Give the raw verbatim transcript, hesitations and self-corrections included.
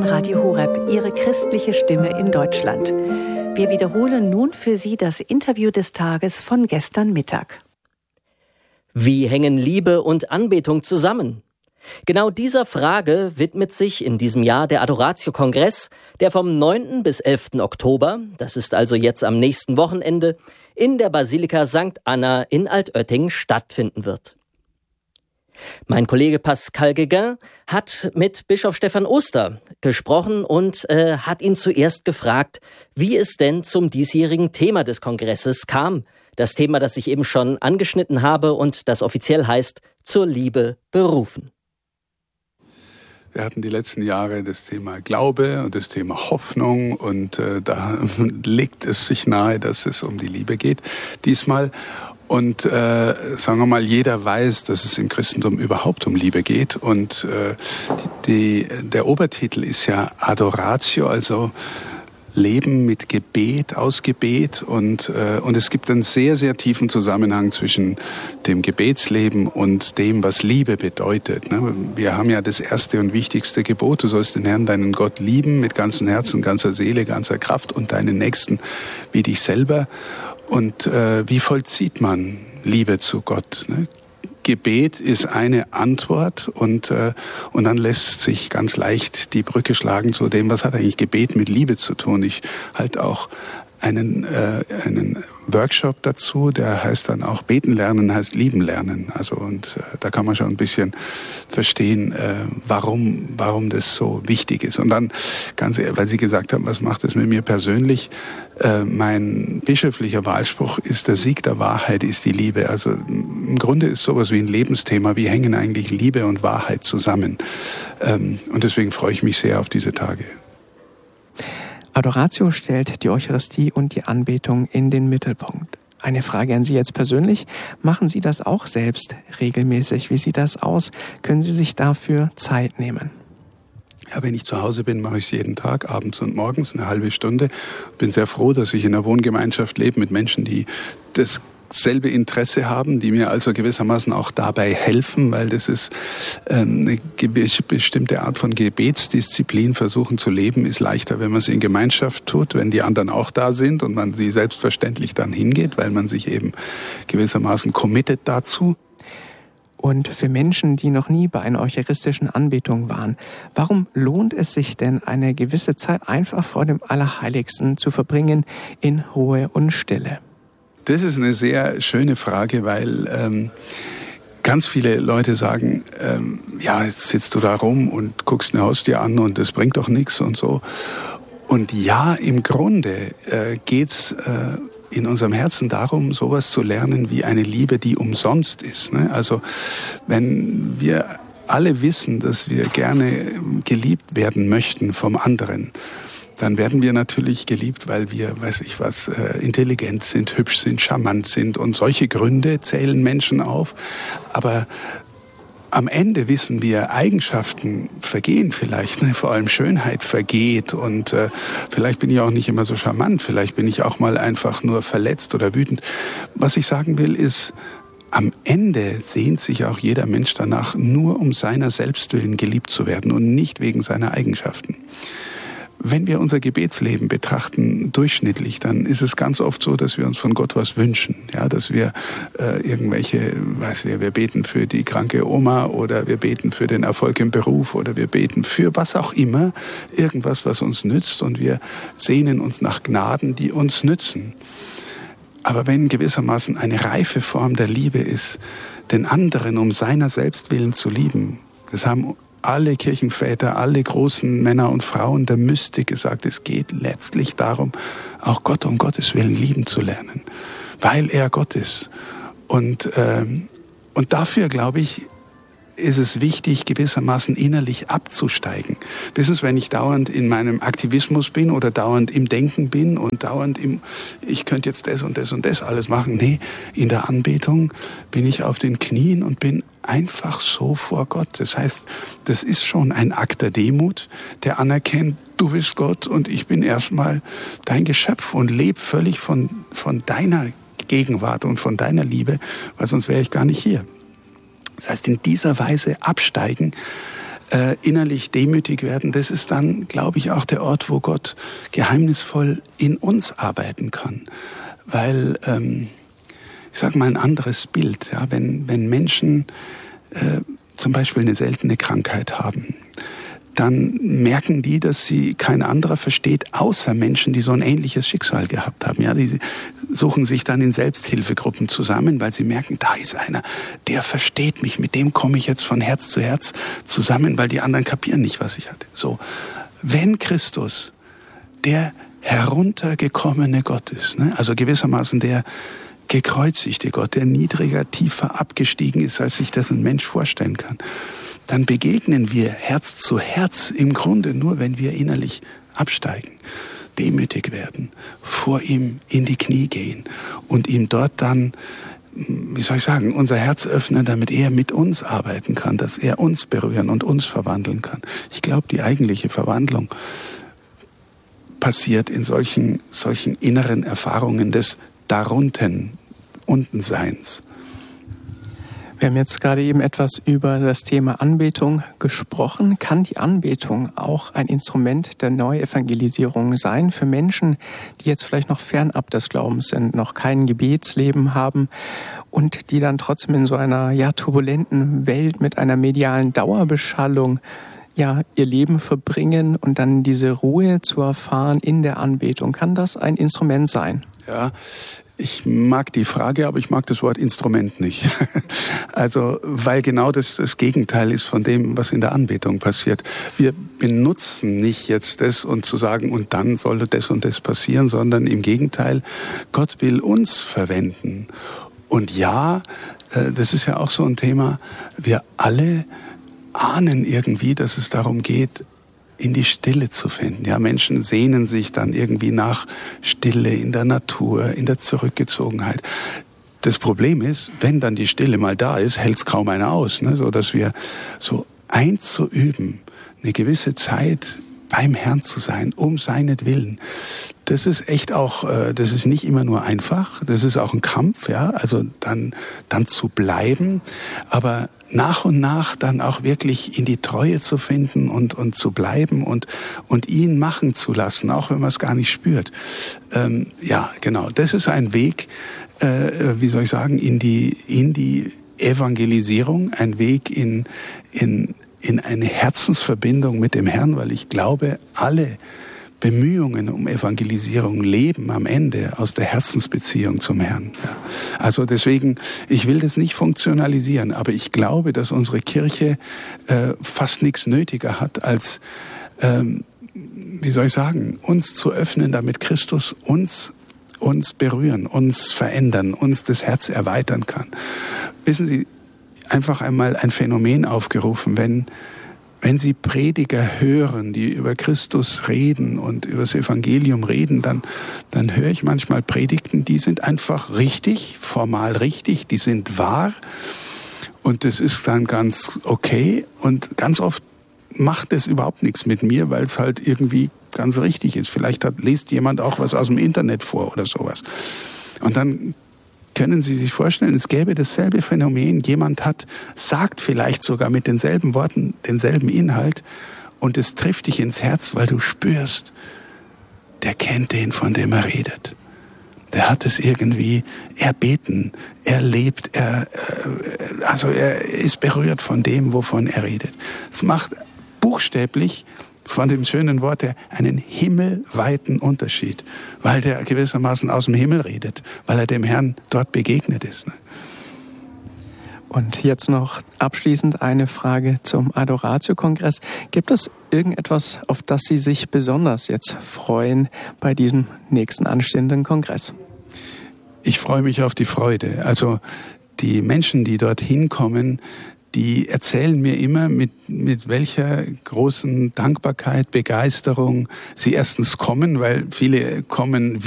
hören Radio Horeb, Ihre christliche Stimme in Deutschland. Wir wiederholen nun für Sie das Interview des Tages von gestern Mittag. Wie hängen Liebe und Anbetung zusammen? Genau dieser Frage widmet sich in diesem Jahr der Adoratio-Kongress, der vom neunten bis elften Oktober, das ist also jetzt am nächsten Wochenende, in der Basilika Sankt Anna in Altötting stattfinden wird. Mein Kollege Pascal Guéguin hat mit Bischof Stefan Oster gesprochen und äh, hat ihn zuerst gefragt, wie es denn zum diesjährigen Thema des Kongresses kam. Das Thema, das ich eben schon angeschnitten habe und das offiziell heißt, zur Liebe berufen. Wir hatten die letzten Jahre das Thema Glaube und das Thema Hoffnung und äh, da legt es sich nahe, dass es um die Liebe geht diesmal. Und äh, sagen wir mal, jeder weiß, dass es im Christentum überhaupt um Liebe geht. Und äh, die, die, der Obertitel ist ja Adoratio, also Leben mit Gebet, aus Gebet. Und, äh, und es gibt einen sehr, sehr tiefen Zusammenhang zwischen dem Gebetsleben und dem, was Liebe bedeutet. Ne? Wir haben ja das erste und wichtigste Gebot. Du sollst den Herrn, deinen Gott, lieben mit ganzem Herzen, ganzer Seele, ganzer Kraft und deinen Nächsten wie dich selber. Und äh, wie vollzieht man Liebe zu Gott? Ne? Gebet ist eine Antwort und äh, und dann lässt sich ganz leicht die Brücke schlagen zu dem, was hat eigentlich Gebet mit Liebe zu tun. Ich halte auch einen äh, einen Workshop dazu, der heißt dann auch Beten lernen heißt Lieben lernen. Also und äh, da kann man schon ein bisschen verstehen, äh, warum warum das so wichtig ist. Und dann ganz ehrlich, weil Sie gesagt haben, was macht es mit mir persönlich? Äh, mein bischöflicher Wahlspruch ist: Der Sieg der Wahrheit ist die Liebe. Also im Grunde ist sowas wie ein Lebensthema. Wie hängen eigentlich Liebe und Wahrheit zusammen? Ähm, und deswegen freue ich mich sehr auf diese Tage. Adoratio stellt die Eucharistie und die Anbetung in den Mittelpunkt. Eine Frage an Sie jetzt persönlich. Machen Sie das auch selbst regelmäßig? Wie sieht das aus? Können Sie sich dafür Zeit nehmen? Ja, wenn ich zu Hause bin, mache ich es jeden Tag, abends und morgens, eine halbe Stunde. Bin sehr froh, dass ich in einer Wohngemeinschaft lebe mit Menschen, die das selbe Interesse haben, die mir also gewissermaßen auch dabei helfen, weil das ist ähm, eine bestimmte Art von Gebetsdisziplin. Versuchen zu leben ist leichter, wenn man es in Gemeinschaft tut, wenn die anderen auch da sind und man sie selbstverständlich dann hingeht, weil man sich eben gewissermaßen committet dazu. Und für Menschen, die noch nie bei einer eucharistischen Anbetung waren, warum lohnt es sich denn, eine gewisse Zeit einfach vor dem Allerheiligsten zu verbringen in Ruhe und Stille? Das ist eine sehr schöne Frage, weil ähm, ganz viele Leute sagen, ähm, ja, jetzt sitzt du da rum und guckst eine Haustür an und das bringt doch nichts und so. Und ja, im Grunde äh, geht's äh, in unserem Herzen darum, sowas zu lernen wie eine Liebe, die umsonst ist. Ne? Also wenn wir alle wissen, dass wir gerne geliebt werden möchten vom anderen, dann werden wir natürlich geliebt, weil wir, weiß ich was, äh, intelligent sind, hübsch sind, charmant sind und solche Gründe zählen Menschen auf. Aber am Ende wissen wir, Eigenschaften vergehen vielleicht, ne? Vor allem Schönheit vergeht und äh, vielleicht bin ich auch nicht immer so charmant, vielleicht bin ich auch mal einfach nur verletzt oder wütend. Was ich sagen will ist, am Ende sehnt sich auch jeder Mensch danach, nur um seiner selbst willen geliebt zu werden und nicht wegen seiner Eigenschaften. Wenn wir unser Gebetsleben betrachten, durchschnittlich, dann ist es ganz oft so, dass wir uns von Gott was wünschen. Ja, dass wir äh, irgendwelche, weiß wir, wir beten für die kranke Oma oder wir beten für den Erfolg im Beruf oder wir beten für was auch immer, irgendwas, was uns nützt und wir sehnen uns nach Gnaden, die uns nützen. Aber wenn gewissermaßen eine reife Form der Liebe ist, den anderen um seiner selbst willen zu lieben, das haben alle Kirchenväter, alle großen Männer und Frauen der Mystik gesagt, es geht letztlich darum, auch Gott um Gottes Willen lieben zu lernen, weil er Gott ist. Und, ähm, und dafür, glaube ich, ist es wichtig, gewissermaßen innerlich abzusteigen. Wissen Sie, wenn ich dauernd in meinem Aktivismus bin oder dauernd im Denken bin und dauernd im, ich könnte jetzt das und das und das alles machen. Nee, in der Anbetung bin ich auf den Knien und bin einfach so vor Gott. Das heißt, das ist schon ein Akt der Demut, der anerkennt, du bist Gott und ich bin erstmal dein Geschöpf und lebe völlig von, von deiner Gegenwart und von deiner Liebe, weil sonst wäre ich gar nicht hier. Das heißt, in dieser Weise absteigen äh, innerlich demütig werden, das ist dann, glaube ich, auch der Ort, wo Gott geheimnisvoll in uns arbeiten kann. Weil, ähm, ich sage mal ein anderes Bild, ja, wenn, wenn Menschen äh, zum Beispiel eine seltene Krankheit haben, dann merken die, dass sie kein anderer versteht, außer Menschen, die so ein ähnliches Schicksal gehabt haben. Ja, die suchen sich dann in Selbsthilfegruppen zusammen, weil sie merken, da ist einer, der versteht mich, mit dem komme ich jetzt von Herz zu Herz zusammen, weil die anderen kapieren nicht, was ich hatte. So, wenn Christus der heruntergekommene Gott ist, ne, also gewissermaßen der gekreuzigte Gott, der niedriger, tiefer abgestiegen ist, als sich das ein Mensch vorstellen kann, dann begegnen wir Herz zu Herz im Grunde nur, wenn wir innerlich absteigen, demütig werden, vor ihm in die Knie gehen und ihm dort dann, wie soll ich sagen, unser Herz öffnen, damit er mit uns arbeiten kann, dass er uns berühren und uns verwandeln kann. Ich glaube, die eigentliche Verwandlung passiert in solchen, solchen inneren Erfahrungen des Darunten, Untenseins. Wir haben jetzt gerade eben etwas über das Thema Anbetung gesprochen. Kann die Anbetung auch ein Instrument der Neuevangelisierung sein für Menschen, die jetzt vielleicht noch fernab des Glaubens sind, noch kein Gebetsleben haben und die dann trotzdem in so einer ja turbulenten Welt mit einer medialen Dauerbeschallung ja ihr Leben verbringen und dann diese Ruhe zu erfahren in der Anbetung? Kann das ein Instrument sein? Ja, ich mag die Frage, aber ich mag das Wort Instrument nicht. Also, weil genau das das Gegenteil ist von dem, was in der Anbetung passiert. Wir benutzen nicht jetzt das und zu sagen, und dann soll das und das passieren, sondern im Gegenteil, Gott will uns verwenden. Und ja, das ist ja auch so ein Thema, wir alle ahnen irgendwie, dass es darum geht, in die Stille zu finden. Ja, Menschen sehnen sich dann irgendwie nach Stille in der Natur, in der Zurückgezogenheit. Das Problem ist, wenn dann die Stille mal da ist, hält es kaum einer aus, ne? So dass wir so einzuüben, eine gewisse Zeit beim Herrn zu sein, um seinetwillen. Das ist echt auch, das ist nicht immer nur einfach, das ist auch ein Kampf, ja, also dann, dann zu bleiben, aber nach und nach dann auch wirklich in die Treue zu finden und, und zu bleiben und, und ihn machen zu lassen, auch wenn man es gar nicht spürt. Ähm, ja, genau, das ist ein Weg, äh, wie soll ich sagen, in die, in die Evangelisierung, ein Weg in, in, in eine Herzensverbindung mit dem Herrn, weil ich glaube, alle Bemühungen um Evangelisierung leben am Ende aus der Herzensbeziehung zum Herrn. Ja. Also deswegen, ich will das nicht funktionalisieren, aber ich glaube, dass unsere Kirche äh, fast nichts nötiger hat, als, ähm, wie soll ich sagen, uns zu öffnen, damit Christus uns uns berühren, uns verändern, uns das Herz erweitern kann. Wissen Sie, einfach einmal ein Phänomen aufgerufen, wenn Wenn Sie Prediger hören, die über Christus reden und über das Evangelium reden, dann, dann höre ich manchmal Predigten, die sind einfach richtig, formal richtig, die sind wahr und das ist dann ganz okay und ganz oft macht es überhaupt nichts mit mir, weil es halt irgendwie ganz richtig ist. Vielleicht hat, liest jemand auch was aus dem Internet vor oder sowas. Und dann können Sie sich vorstellen, es gäbe dasselbe Phänomen. Jemand hat, sagt vielleicht sogar mit denselben Worten denselben Inhalt und es trifft dich ins Herz, weil du spürst, der kennt den, von dem er redet. Der hat es irgendwie erbeten, er lebt, er, also er ist berührt von dem, wovon er redet. Es macht buchstäblich von dem schönen Wort her einen himmelweiten Unterschied, weil der gewissermaßen aus dem Himmel redet, weil er dem Herrn dort begegnet ist. Und jetzt noch abschließend eine Frage zum Adoratio-Kongress. Gibt es irgendetwas, auf das Sie sich besonders jetzt freuen bei diesem nächsten anstehenden Kongress? Ich freue mich auf die Freude. Also die Menschen, die dorthin kommen, die erzählen mir immer, mit, mit welcher großen Dankbarkeit, Begeisterung sie erstens kommen, weil viele kommen